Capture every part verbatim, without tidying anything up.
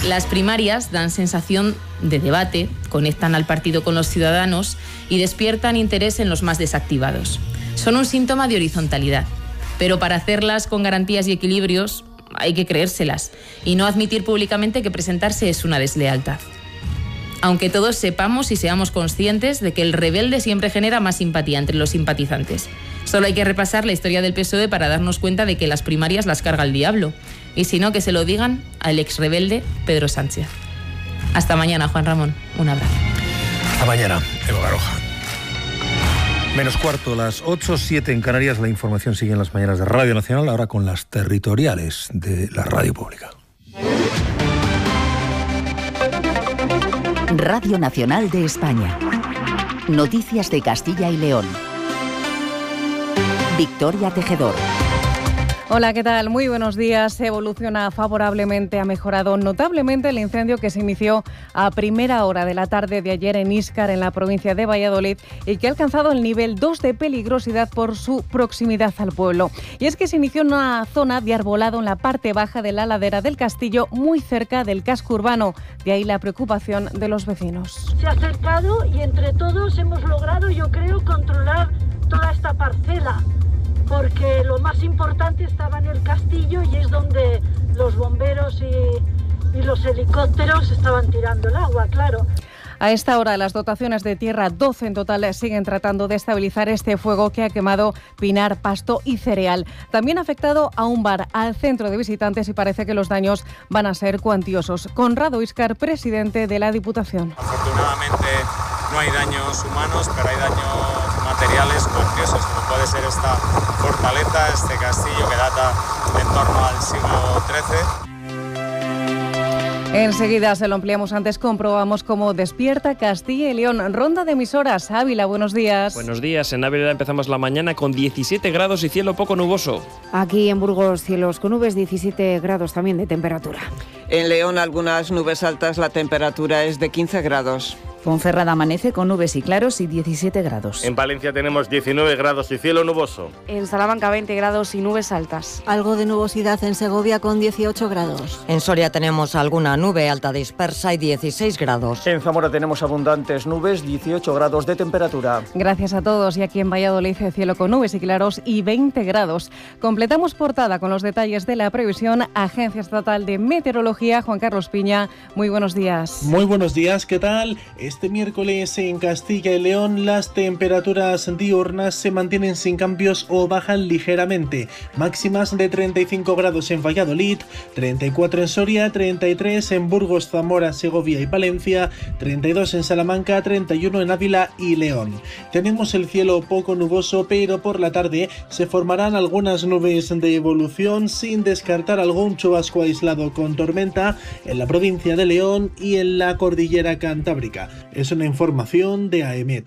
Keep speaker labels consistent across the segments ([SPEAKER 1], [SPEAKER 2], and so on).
[SPEAKER 1] Las primarias dan sensación de debate, conectan al partido con los ciudadanos y despiertan interés en los más desactivados. Son un síntoma de horizontalidad, pero para hacerlas con garantías y equilibrios hay que creérselas y no admitir públicamente que presentarse es una deslealtad. Aunque todos sepamos y seamos conscientes de que el rebelde siempre genera más simpatía entre los simpatizantes. Solo hay que repasar la historia del P S O E para darnos cuenta de que las primarias las carga el diablo. Y si no, que se lo digan al ex rebelde Pedro Sánchez. Hasta mañana, Juan Ramón. Un abrazo.
[SPEAKER 2] Hasta mañana, Eva Baroja. Menos cuarto, las ocho, siete en Canarias. La información sigue en las mañanas de Radio Nacional, ahora con las territoriales de la radio pública.
[SPEAKER 3] Radio Nacional de España. Noticias de Castilla y León. Victoria Tejedor.
[SPEAKER 4] Hola, ¿qué tal? Muy buenos días. Evoluciona favorablemente, ha mejorado notablemente el incendio que se inició a primera hora de la tarde de ayer en Íscar, en la provincia de Valladolid, y que ha alcanzado el nivel dos de peligrosidad por su proximidad al pueblo. Y es que se inició en una zona de arbolado en la parte baja de la ladera del castillo, muy cerca del casco urbano. De ahí la preocupación de los vecinos.
[SPEAKER 5] Se ha acercado y entre todos hemos logrado, yo creo, controlar toda esta parcela, porque lo más importante estaba en el castillo y es donde los bomberos y, y los helicópteros estaban tirando el agua, claro.
[SPEAKER 4] A esta hora, las dotaciones de tierra, doce en total, siguen tratando de estabilizar este fuego que ha quemado pinar, pasto y cereal. También ha afectado a un bar, al centro de visitantes, y parece que los daños van a ser cuantiosos. Conrado Íscar, presidente de la Diputación.
[SPEAKER 6] Afortunadamente no hay daños humanos, pero hay daños materiales cuantiosos, como puede ser esta fortaleza, este castillo que data en torno al siglo trece.
[SPEAKER 4] Enseguida se lo ampliamos. Antes comprobamos cómo despierta Castilla y León. Ronda de emisoras. Ávila, buenos días.
[SPEAKER 7] Buenos días. En Ávila empezamos la mañana con diecisiete grados y cielo poco nuboso.
[SPEAKER 8] Aquí en Burgos, cielos con nubes, diecisiete grados también de temperatura.
[SPEAKER 9] En León, algunas nubes altas, la temperatura es de quince grados.
[SPEAKER 8] Ponferrada amanece con nubes y claros y diecisiete grados.
[SPEAKER 10] En Valencia tenemos diecinueve grados y cielo nuboso.
[SPEAKER 11] En Salamanca veinte grados y nubes altas.
[SPEAKER 12] Algo de nubosidad en Segovia con dieciocho grados.
[SPEAKER 13] En Soria tenemos alguna nube alta dispersa y dieciséis grados.
[SPEAKER 14] En Zamora tenemos abundantes nubes, dieciocho grados de temperatura.
[SPEAKER 4] Gracias a todos. Y aquí en Valladolid, cielo con nubes y claros y veinte grados. Completamos portada con los detalles de la previsión. Agencia Estatal de Meteorología, Juan Carlos Piña. Muy buenos días.
[SPEAKER 15] Muy buenos días, ¿qué tal? Este miércoles en Castilla y León las temperaturas diurnas se mantienen sin cambios o bajan ligeramente. Máximas de treinta y cinco grados en Valladolid, treinta y cuatro en Soria, treinta y tres en Burgos, Zamora, Segovia y Palencia, treinta y dos en Salamanca, treinta y uno en Ávila y León. Tenemos el cielo poco nuboso, pero por la tarde se formarán algunas nubes de evolución, sin descartar algún chubasco aislado con tormenta en la provincia de León y en la cordillera cantábrica. Es una información de AEMET.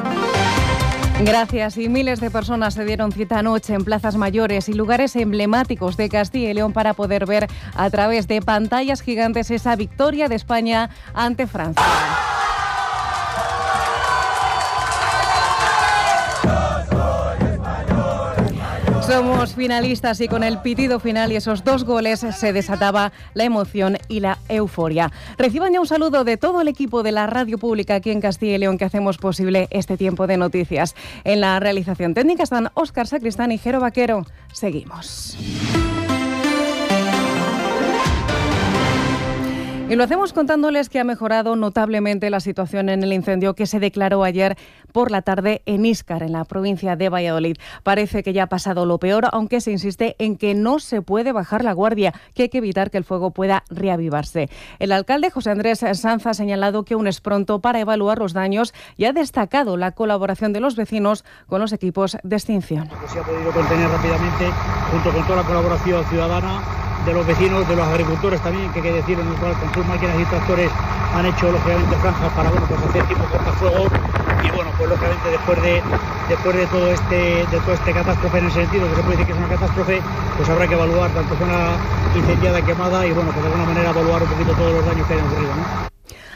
[SPEAKER 4] Gracias. Y miles de personas se dieron cita anoche en plazas mayores y lugares emblemáticos de Castilla y León para poder ver a través de pantallas gigantes esa victoria de España ante Francia. Somos finalistas y con el pitido final y esos dos goles se desataba la emoción y la euforia. Reciban ya un saludo de todo el equipo de la radio pública aquí en Castilla y León que hacemos posible este tiempo de noticias. En la realización técnica están Óscar Sacristán y Jero Vaquero. Seguimos. Y lo hacemos contándoles que ha mejorado notablemente la situación en el incendio que se declaró ayer por la tarde en Íscar, en la provincia de Valladolid. Parece que ya ha pasado lo peor, aunque se insiste en que no se puede bajar la guardia, que hay que evitar que el fuego pueda reavivarse. El alcalde José Andrés Sanz ha señalado que aún es pronto para evaluar los daños y ha destacado la colaboración de los vecinos con los equipos de extinción.
[SPEAKER 16] Se ha podido contener rápidamente, junto con toda la colaboración ciudadana, de los vecinos, de los agricultores también, que hay que decir, en el cual con sus máquinas y tractores han hecho lógicamente franjas para bueno, pues hacer tipo cortafuego. Y bueno, pues lógicamente después de después de todo este de todo este catástrofe, en el sentido que se puede decir que es una catástrofe, pues habrá que evaluar tanto zona incendiada, quemada y bueno, pues de alguna manera evaluar un poquito todos los daños que hayan ocurrido, ¿no?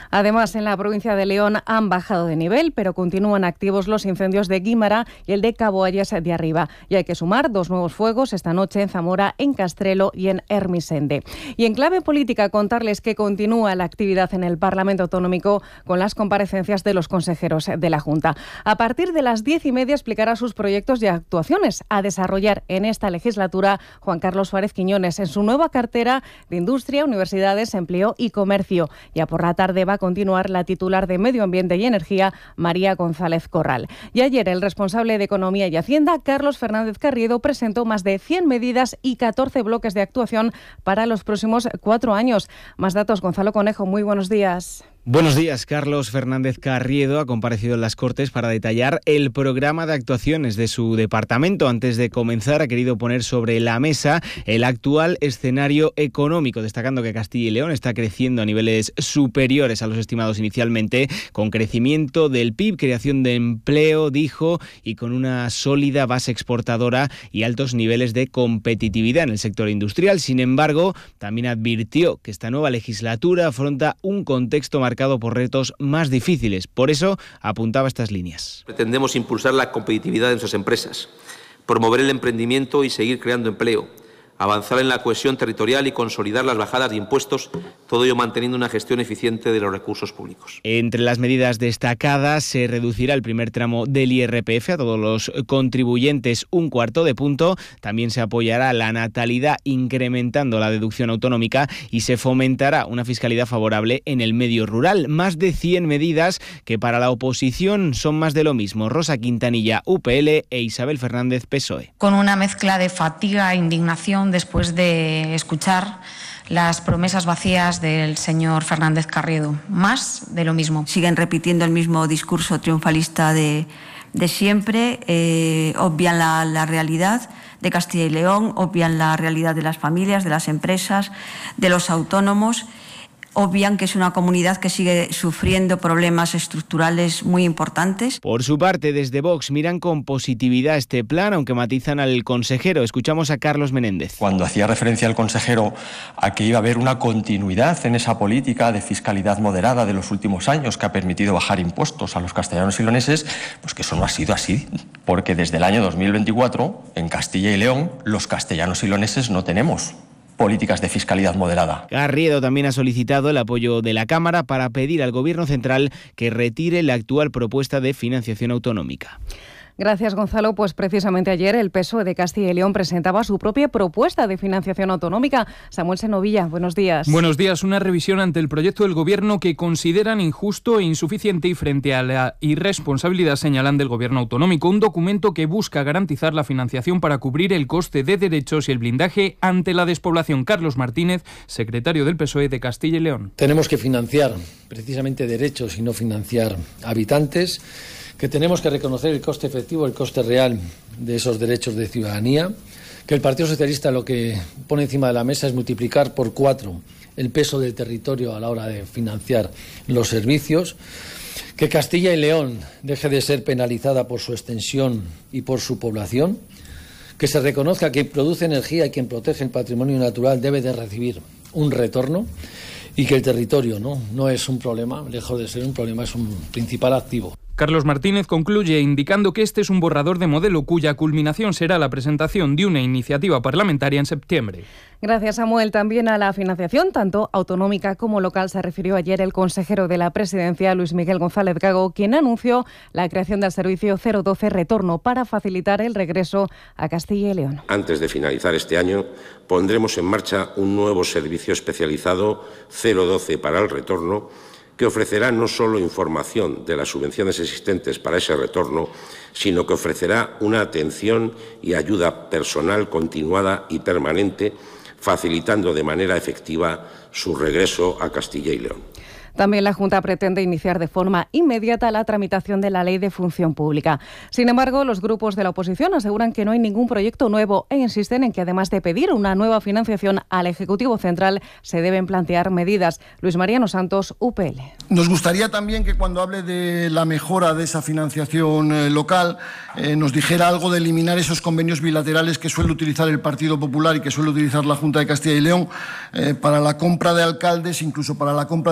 [SPEAKER 4] Además, en la provincia de León han bajado de nivel, pero continúan activos los incendios de Guímara y el de Cabo Ayes de Arriba. Y hay que sumar dos nuevos fuegos esta noche en Zamora, en Castrelo y en Hermisende. Y en clave política, contarles que continúa la actividad en el Parlamento Autonómico con las comparecencias de los consejeros de la Junta. A partir de las diez y media explicará sus proyectos y actuaciones a desarrollar en esta legislatura Juan Carlos Suárez Quiñones en su nueva cartera de Industria, Universidades, Empleo y Comercio. Ya por la tarde va a continuar la titular de Medio Ambiente y Energía, María González Corral. Y ayer el responsable de Economía y Hacienda, Carlos Fernández Carriedo, presentó más de cien medidas y catorce bloques de actuación para los próximos cuatro años. Más datos, Gonzalo Conejo, muy buenos días.
[SPEAKER 17] Buenos días. Carlos Fernández Carriedo ha comparecido en las Cortes para detallar el programa de actuaciones de su departamento. Antes de comenzar, ha querido poner sobre la mesa el actual escenario económico, destacando que Castilla y León está creciendo a niveles superiores a los estimados inicialmente, con crecimiento del P I B, creación de empleo, dijo, y con una sólida base exportadora y altos niveles de competitividad en el sector industrial. Sin embargo, también advirtió que esta nueva legislatura afronta un contexto marcado por retos más difíciles. Por eso apuntaba estas líneas.
[SPEAKER 18] Pretendemos impulsar la competitividad de nuestras empresas, promover el emprendimiento y seguir creando empleo, avanzar en la cohesión territorial y consolidar las bajadas de impuestos, todo ello manteniendo una gestión eficiente de los recursos públicos.
[SPEAKER 17] Entre las medidas destacadas, se reducirá el primer tramo del I R P F a todos los contribuyentes un cuarto de punto. También se apoyará la natalidad incrementando la deducción autonómica y se fomentará una fiscalidad favorable en el medio rural. Más de cien medidas que para la oposición son más de lo mismo. Rosa Quintanilla, U P L, e Isabel Fernández, P S O E.
[SPEAKER 19] Con una mezcla de fatiga e indignación después de escuchar las promesas vacías del señor Fernández Carriedo. Más de lo mismo.
[SPEAKER 20] Siguen repitiendo el mismo discurso triunfalista de, de siempre, eh, obvian la, la realidad de Castilla y León, obvian la realidad de las familias, de las empresas, de los autónomos. Obvian que es una comunidad que sigue sufriendo problemas estructurales muy importantes.
[SPEAKER 17] Por su parte, desde Vox miran con positividad este plan, aunque matizan al consejero. Escuchamos a Carlos Menéndez.
[SPEAKER 21] Cuando hacía referencia el consejero a que iba a haber una continuidad en esa política de fiscalidad moderada de los últimos años que ha permitido bajar impuestos a los castellanos y leoneses, pues que eso no ha sido así, porque desde el año dos mil veinticuatro en Castilla y León los castellanos y leoneses no tenemos políticas de fiscalidad moderada.
[SPEAKER 17] Carriedo también ha solicitado el apoyo de la Cámara para pedir al Gobierno central que retire la actual propuesta de financiación autonómica.
[SPEAKER 4] Gracias, Gonzalo. Pues precisamente ayer el P S O E de Castilla y León presentaba su propia propuesta de financiación autonómica. Samuel Senovilla, buenos días.
[SPEAKER 22] Buenos días. Una revisión ante el proyecto del Gobierno que consideran injusto e insuficiente y frente a la irresponsabilidad, señalan, del Gobierno autonómico. Un documento que busca garantizar la financiación para cubrir el coste de derechos y el blindaje ante la despoblación. Carlos Martínez, secretario del P S O E de Castilla y León.
[SPEAKER 23] Tenemos que financiar precisamente derechos y no financiar habitantes, que tenemos que reconocer el coste efectivo, el coste real de esos derechos de ciudadanía, que el Partido Socialista lo que pone encima de la mesa es multiplicar por cuatro el peso del territorio a la hora de financiar los servicios, que Castilla y León deje de ser penalizada por su extensión y por su población, que se reconozca que quien produce energía y quien protege el patrimonio natural debe de recibir un retorno, y que el territorio no, no es un problema, lejos de ser un problema, es un principal activo.
[SPEAKER 22] Carlos Martínez concluye indicando que este es un borrador de modelo cuya culminación será la presentación de una iniciativa parlamentaria en septiembre.
[SPEAKER 4] Gracias, Samuel. También a la financiación, tanto autonómica como local, se refirió ayer el consejero de la Presidencia, Luis Miguel González Gago, quien anunció la creación del servicio cero doce Retorno para facilitar el regreso a Castilla y León.
[SPEAKER 24] Antes de finalizar este año, pondremos en marcha un nuevo servicio especializado cero doce para el retorno, que ofrecerá no solo información de las subvenciones existentes para ese retorno, sino que ofrecerá una atención y ayuda personal continuada y permanente, facilitando de manera efectiva su regreso a Castilla y León.
[SPEAKER 4] También la Junta pretende iniciar de forma inmediata la tramitación de la Ley de Función Pública. Sin embargo, los grupos de la oposición aseguran que no hay ningún proyecto nuevo e insisten en que, además de pedir una nueva financiación al Ejecutivo Central, se deben plantear medidas. Luis Mariano Santos, U P L.
[SPEAKER 25] Nos gustaría también que cuando hable de la mejora de esa financiación eh, local eh, nos dijera algo de eliminar esos convenios bilaterales que suele utilizar el Partido Popular y que suele utilizar la Junta de Castilla y León eh, para la compra de alcaldes, incluso para la compra de voluntades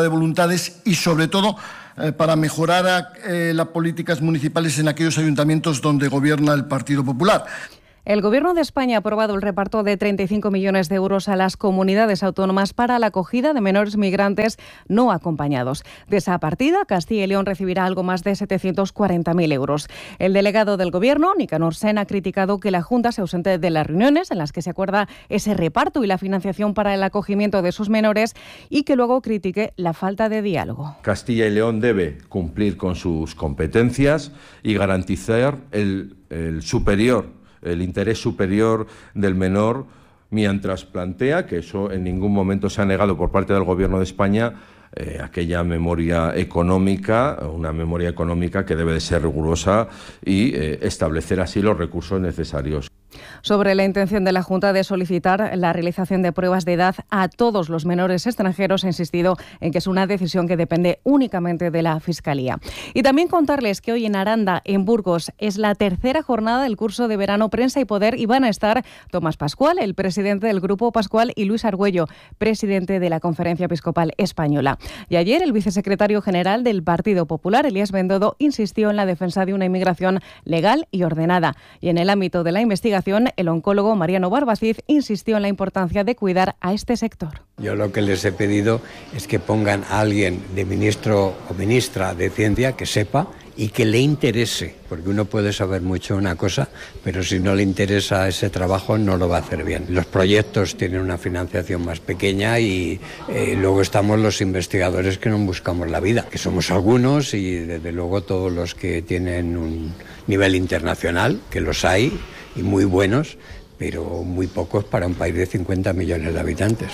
[SPEAKER 25] municipalidades y, sobre todo, eh, para mejorar eh, las políticas municipales en aquellos ayuntamientos donde gobierna el Partido Popular.
[SPEAKER 4] El Gobierno de España ha aprobado el reparto de treinta y cinco millones de euros a las comunidades autónomas para la acogida de menores migrantes no acompañados. De esa partida, Castilla y León recibirá algo más de setecientos cuarenta mil euros. El delegado del Gobierno, Nicanor Sen, ha criticado que la Junta se ausente de las reuniones en las que se acuerda ese reparto y la financiación para el acogimiento de sus menores y que luego critique la falta de diálogo.
[SPEAKER 1] Castilla y León debe cumplir con sus competencias y garantizar el, el superior el interés superior del menor, mientras plantea, que eso en ningún momento se ha negado por parte del Gobierno de España, eh, aquella memoria económica, una memoria económica que debe de ser rigurosa y eh, establecer así los recursos necesarios.
[SPEAKER 4] Sobre la intención de la Junta de solicitar la realización de pruebas de edad a todos los menores extranjeros, ha insistido en que es una decisión que depende únicamente de la Fiscalía. Y también contarles que hoy en Aranda, en Burgos, es la tercera jornada del curso de verano Prensa y Poder y van a estar Tomás Pascual, el presidente del Grupo Pascual, y Luis Argüello, presidente de la Conferencia Episcopal Española. Y ayer el vicesecretario general del Partido Popular, Elías Bendodo, insistió en la defensa de una inmigración legal y ordenada. Y en el ámbito de la investigación, el oncólogo Mariano Barbacid insistió en la importancia de cuidar a este sector.
[SPEAKER 2] Yo lo que les he pedido es que pongan a alguien de ministro o ministra de Ciencia que sepa y que le interese, porque uno puede saber mucho una cosa, pero si no le interesa ese trabajo no lo va a hacer bien. Los proyectos tienen una financiación más pequeña y eh, luego estamos los investigadores que nos buscamos la vida, que somos algunos y desde luego todos los que tienen un nivel internacional, que los hay, y muy buenos, pero muy pocos para un país de cincuenta millones de habitantes.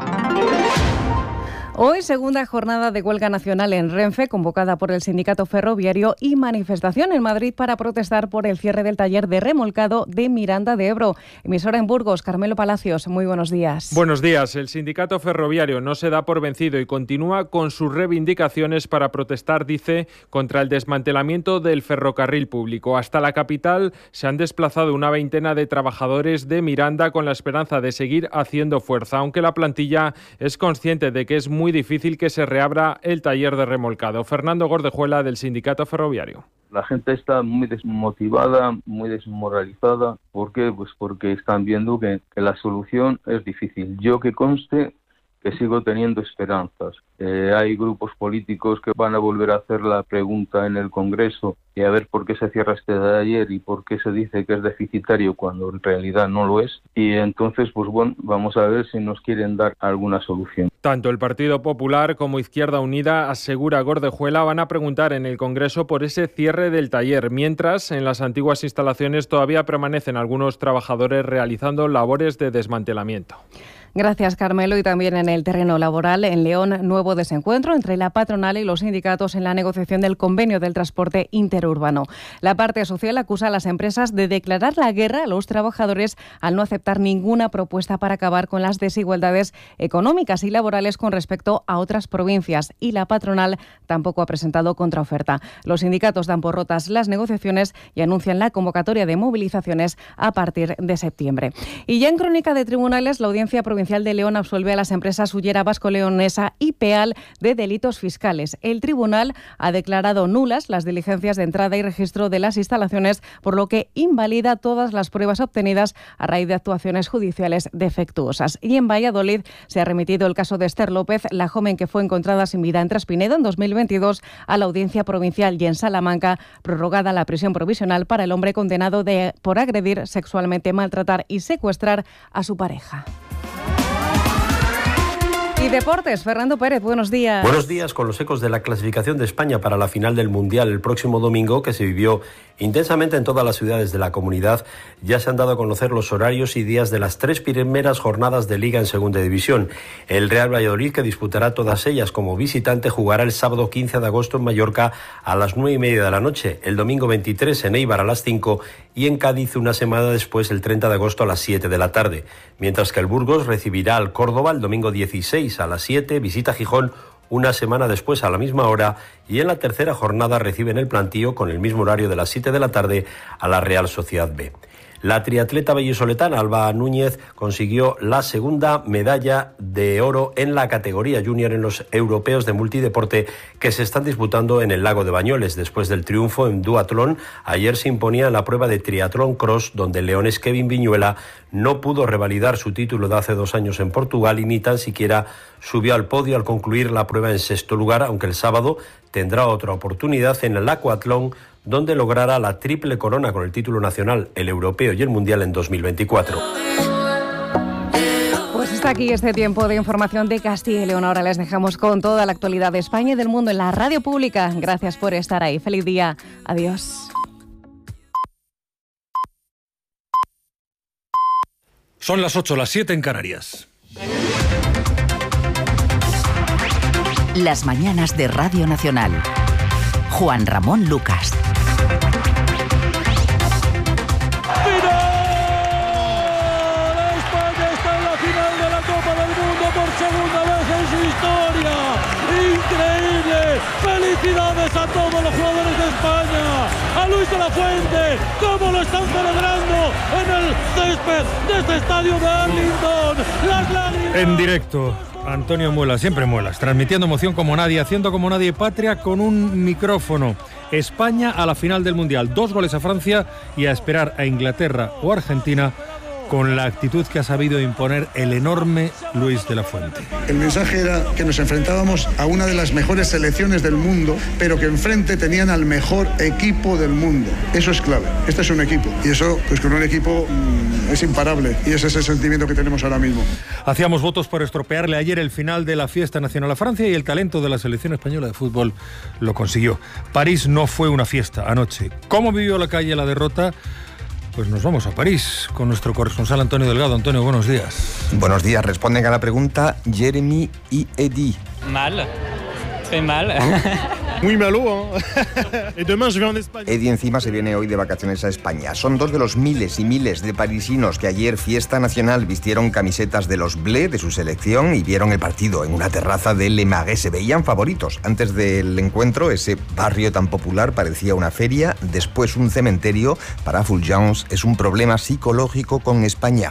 [SPEAKER 4] Hoy, segunda jornada de huelga nacional en Renfe, convocada por el sindicato ferroviario, y manifestación en Madrid para protestar por el cierre del taller de remolcado de Miranda de Ebro. Emisora en Burgos, Carmelo Palacios, muy buenos días.
[SPEAKER 22] Buenos días. El sindicato ferroviario no se da por vencido y continúa con sus reivindicaciones para protestar, dice, contra el desmantelamiento del ferrocarril público. Hasta la capital se han desplazado una veintena de trabajadores de Miranda con la esperanza de seguir haciendo fuerza, aunque la plantilla es consciente de que es muy Muy difícil que se reabra el taller de remolcado. Fernando Gordejuela, del sindicato ferroviario.
[SPEAKER 3] La gente está muy desmotivada, muy desmoralizada. ¿Por qué? Pues porque están viendo que, que la solución es difícil. Yo que conste que sigo teniendo esperanzas. Eh, hay grupos políticos que van a volver a hacer la pregunta en el Congreso y a ver por qué se cierra este de ayer y por qué se dice que es deficitario cuando en realidad no lo es. Y entonces, pues bueno, vamos a ver si nos quieren dar alguna solución.
[SPEAKER 22] Tanto el Partido Popular como Izquierda Unida, asegura Gordejuela, van a preguntar en el Congreso por ese cierre del taller, mientras en las antiguas instalaciones todavía permanecen algunos trabajadores realizando labores de desmantelamiento.
[SPEAKER 4] Gracias, Carmelo. Y también en el terreno laboral, en León, nuevo desencuentro entre la patronal y los sindicatos en la negociación del convenio del transporte interurbano. La parte social acusa a las empresas de declarar la guerra a los trabajadores al no aceptar ninguna propuesta para acabar con las desigualdades económicas y laborales con respecto a otras provincias. Y la patronal tampoco ha presentado contraoferta. Los sindicatos dan por rotas las negociaciones y anuncian la convocatoria de movilizaciones a partir de septiembre. Y ya en crónica de tribunales, la Audiencia Provincial de León absuelve a las empresas Ullera Vasco-Leonesa y Peal de delitos fiscales. El tribunal ha declarado nulas las diligencias de entrada y registro de las instalaciones, por lo que invalida todas las pruebas obtenidas a raíz de actuaciones judiciales defectuosas. Y en Valladolid se ha remitido el caso de Esther López, la joven que fue encontrada sin vida en Traspinedo en dos mil veintidós, a la Audiencia Provincial, y en Salamanca prorrogada la prisión provisional para el hombre condenado de, por agredir sexualmente, maltratar y secuestrar a su pareja. Y deportes, Fernando Pérez, buenos días.
[SPEAKER 5] Buenos días, con los ecos de la clasificación de España para la final del Mundial el próximo domingo, que se vivió intensamente en todas las ciudades de la comunidad. Ya se han dado a conocer los horarios y días de las tres primeras jornadas de Liga en Segunda División. El Real Valladolid, que disputará todas ellas como visitante, jugará el sábado quince de agosto en Mallorca a las nueve y media de la noche, el domingo veintitrés en Eibar a las cinco y en Cádiz una semana después, el treinta de agosto a las siete de la tarde. Mientras que el Burgos recibirá al Córdoba el domingo dieciséis a las siete, visita Gijón una semana después a la misma hora y en la tercera jornada reciben el plantío con el mismo horario de las siete de la tarde a la Real Sociedad B. La triatleta vallisoletana Alba Núñez consiguió la segunda medalla de oro en la categoría junior en los europeos de multideporte que se están disputando en el lago de Bañoles. Después del triunfo en duatlón, ayer se imponía en la prueba de triatlón cross, donde el leonés Kevin Viñuela no pudo revalidar su título de hace dos años en Portugal y ni tan siquiera subió al podio al concluir la prueba en sexto lugar, aunque el sábado tendrá otra oportunidad en el acuatlón, donde logrará la triple corona con el título nacional, el europeo y el mundial en dos mil veinticuatro.
[SPEAKER 4] Pues está aquí este tiempo de información de Castilla y León. Ahora les dejamos con toda la actualidad de España y del mundo en la radio pública. Gracias por estar ahí. Feliz día. Adiós.
[SPEAKER 6] Son las ocho, las siete en Canarias.
[SPEAKER 7] Las mañanas de Radio Nacional. Juan Ramón Lucas.
[SPEAKER 8] Segunda vez en su historia. Increíble. Felicidades a todos los jugadores de España. A Luis de la Fuente, cómo lo están celebrando en el césped de este estadio de Arlington. Las lágrimas.
[SPEAKER 6] En directo, Antonio Muelas, siempre Muelas, transmitiendo emoción como nadie, haciendo como nadie patria con un micrófono. España a la final del Mundial, dos goles a Francia y a esperar a Inglaterra o Argentina, con la actitud que ha sabido imponer el enorme Luis de la Fuente.
[SPEAKER 9] El mensaje era que nos enfrentábamos a una de las mejores selecciones del mundo, pero que enfrente tenían al mejor equipo del mundo. Eso es clave. Este es un equipo. Y eso, pues con un equipo mmm, es imparable. Y ese es el sentimiento que tenemos ahora mismo.
[SPEAKER 6] Hacíamos votos por estropearle ayer el final de la fiesta nacional a Francia y el talento de la selección española de fútbol lo consiguió. París no fue una fiesta anoche. ¿Cómo vivió la calle la derrota? Pues nos vamos a París con nuestro corresponsal Antonio Delgado. Antonio, buenos días.
[SPEAKER 10] Buenos días. Responden a la pregunta Jeremy y Eddie.
[SPEAKER 26] Mal. Fue mal.
[SPEAKER 9] Muy malo, ¿eh? Y demain je vais en España.
[SPEAKER 10] Eddie encima se viene hoy de vacaciones a España. Son dos de los miles y miles de parisinos que ayer, fiesta nacional, vistieron camisetas de los Bleus de su selección y vieron el partido en una terraza de Le Marais. Se veían favoritos. Antes del encuentro, ese barrio tan popular parecía una feria, después un cementerio. Para Fulgence es un problema psicológico con España.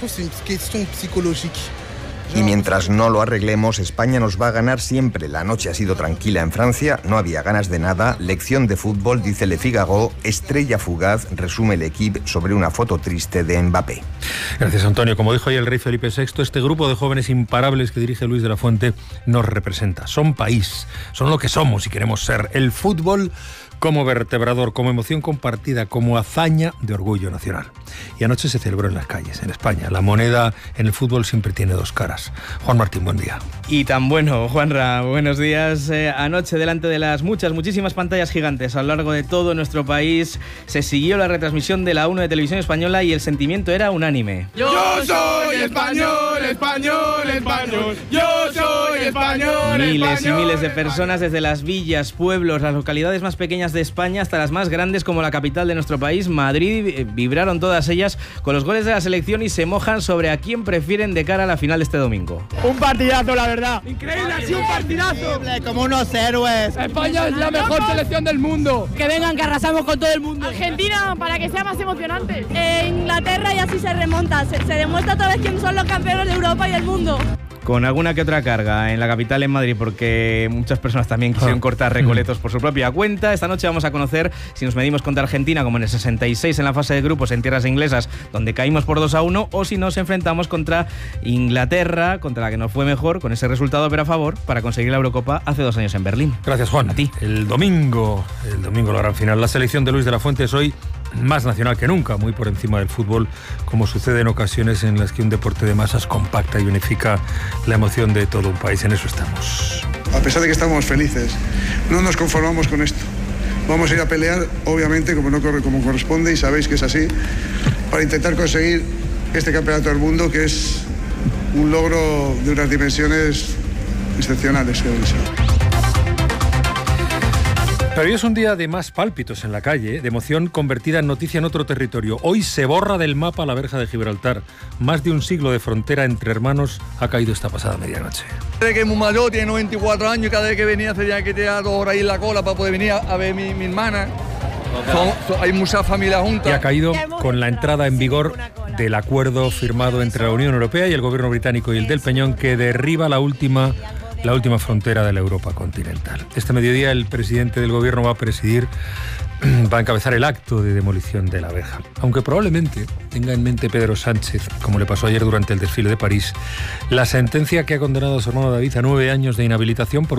[SPEAKER 10] Y mientras no lo arreglemos, España nos va a ganar siempre. La noche ha sido tranquila en Francia, no había ganas de nada. Lección de fútbol, dice Le Figaro. Estrella fugaz, resume el equipo sobre una foto triste de Mbappé.
[SPEAKER 6] Gracias, Antonio. Como dijo ayer el rey Felipe sexto, este grupo de jóvenes imparables que dirige Luis de la Fuente nos representa. Son país, son lo que somos y queremos ser. El fútbol como vertebrador, como emoción compartida, como hazaña de orgullo nacional. Y anoche se celebró en las calles, en España. La moneda en el fútbol siempre tiene dos caras. Juan Martín, buen día.
[SPEAKER 26] Y tan bueno, Juanra, buenos días. Eh, anoche, delante de las muchas, muchísimas pantallas gigantes a lo largo de todo nuestro país, se siguió la retransmisión de la uno de Televisión Española y el sentimiento era unánime.
[SPEAKER 8] Yo soy español, español, español. Yo soy español,
[SPEAKER 26] Miles
[SPEAKER 8] español,
[SPEAKER 26] y miles de personas, desde las villas, pueblos, las localidades más pequeñas de España hasta las más grandes como la capital de nuestro país, Madrid, vibraron todas ellas con los goles de la selección y se mojan sobre a quién prefieren de cara a la final de este domingo.
[SPEAKER 8] Un partidazo, la verdad. Increíble, ha sido un partidazo.
[SPEAKER 27] Como unos héroes.
[SPEAKER 8] España es la mejor selección del mundo.
[SPEAKER 27] Que vengan, que arrasamos con todo el mundo.
[SPEAKER 28] Argentina, para que sea más emocionante. Eh, Inglaterra y así se remonta. Se, se demuestra otra vez quién son los campeones de Europa y del mundo.
[SPEAKER 26] Con alguna que otra carga en la capital, en Madrid, porque muchas personas también quisieron cortar recoletos por su propia cuenta. Esta noche vamos a conocer si nos medimos contra Argentina, como en el sesenta y seis en la fase de grupos en tierras inglesas, donde caímos por dos a uno, o si nos enfrentamos contra Inglaterra, contra la que nos fue mejor, con ese resultado pero a favor, para conseguir la Eurocopa hace dos años en Berlín.
[SPEAKER 6] Gracias, Juan.
[SPEAKER 26] A ti.
[SPEAKER 6] El domingo, el domingo la gran final. La selección de Luis de la Fuente es hoy más nacional que nunca, muy por encima del fútbol, como sucede en ocasiones en las que un deporte de masas compacta y unifica la emoción de todo un país. En eso estamos.
[SPEAKER 9] A pesar de que estamos felices, no nos conformamos con esto. Vamos a ir a pelear, obviamente, como, no corre, como corresponde, y sabéis que es así, para intentar conseguir este campeonato del mundo, que es un logro de unas dimensiones excepcionales, creo que sí.
[SPEAKER 6] Pero hoy es un día de más pálpitos en la calle, de emoción convertida en noticia en otro territorio. Hoy se borra del mapa la verja de Gibraltar. Más de un siglo de frontera entre hermanos ha caído esta pasada medianoche.
[SPEAKER 29] Desde que mi mayor tiene noventa y cuatro años y cada vez que venía se tenía que tirar dos horas ahí en la cola para poder venir a ver a mi, mi hermana.
[SPEAKER 11] Son- son- hay muchas familias juntas.
[SPEAKER 6] Y ha caído con la entrada en vigor del acuerdo firmado entre la Unión Europea y el gobierno británico y el del Peñón, que derriba la última, la última frontera de la Europa continental. Este mediodía el presidente del gobierno va a presidir, va a encabezar el acto de demolición de la verja. Aunque probablemente tenga en mente Pedro Sánchez, como le pasó ayer durante el desfile de París, la sentencia que ha condenado a su hermano David a nueve años de inhabilitación por